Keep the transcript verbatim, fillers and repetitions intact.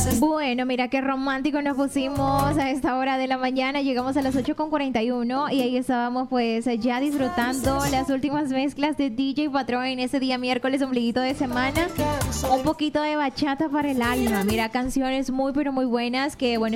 Bueno, mira qué romántico nos pusimos a esta hora de la mañana. Llegamos a las ocho con cuarenta y uno y ahí estábamos pues ya disfrutando las últimas mezclas de D J Patrón en ese día miércoles, ombliguito de semana. Un poquito de bachata para el alma. Mira, canciones muy pero muy buenas que bueno.